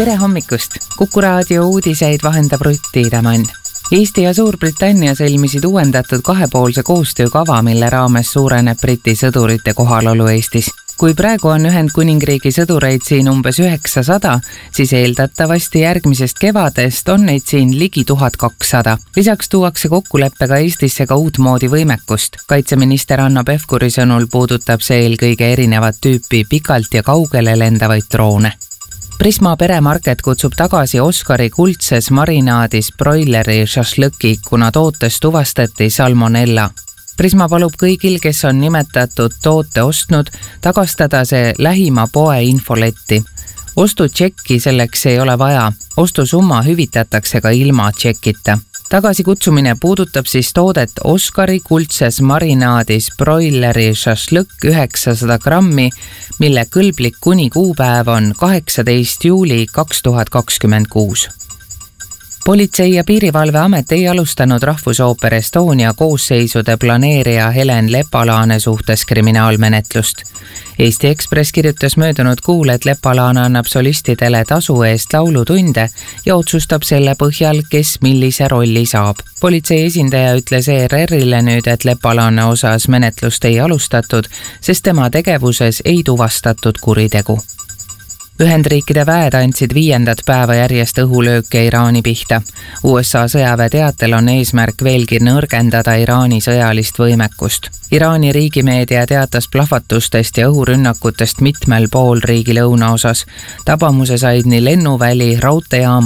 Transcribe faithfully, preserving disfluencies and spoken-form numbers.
Tere hommikust! Kuku raadio uudiseid vahendab Rutt Tiidemann. Eesti ja Suurbritannia sõlmisid uuendatud kahepoolse koostöökava, mille raames suureneb Briti sõdurite kohalolu Eestis. Kui praegu on Ühendkuningriigi sõdureid siin umbes üheksasada, siis eeldatavasti järgmisest kevadest on neid siin ligi tuhat kakssada. Lisaks tuuakse kokkuleppega Eestisse ka uut moodi võimekust. Kaitseminister Hanno Pevkuri sõnul puudutab see eelkõige erinevat tüüpi pikalt ja kaugele lendavaid droone. Prisma peremarket kutsub tagasi Oskari kuldses marinaadis broileri šašlõki, kuna tootes tuvastati salmonella. Prisma palub kõigil, kes on nimetatud toote ostnud, tagastada see lähima poe infoletti. Ostu tšekki selleks ei ole vaja. Ostusumma hüvitatakse ka ilma tšekita. Tagasi kutsumine puudutab siis toodet Oskari kuldses marinaadis broileri šašlõk üheksasada grammi, mille kõlblik kuni kuupäev on kaheksateist juuli kaks tuhat kakskümmend kuus. Politsei- ja piirivalveamet ei alustanud Rahvusooper Estonia koosseisude planeerija Helen Lepalaane suhtes kriminaalmenetlust. Eesti Ekspress kirjutas möödunud kuul, et Lepalaane annab solistidele tasu eest laulutunde ja otsustab selle põhjal, kes millise rolli saab. Politsei esindaja ütles E R R-ile nüüd, et Lepalaane osas menetlust ei alustatud, sest tema tegevuses ei tuvastatud kuritegu. Ühendriikide väed andsid viiendat päeva järjest õhulööke Iraani pihta. U S A sõjaväe teatel on eesmärk veelgi nõrgendada Iraani sõjalist võimekust. Iraani riigimeedia teatas plahvatustest ja õhurünnakutest mitmel pool riigi lõunaosas. Tabamuse said nii lennuväli, raudteejaam,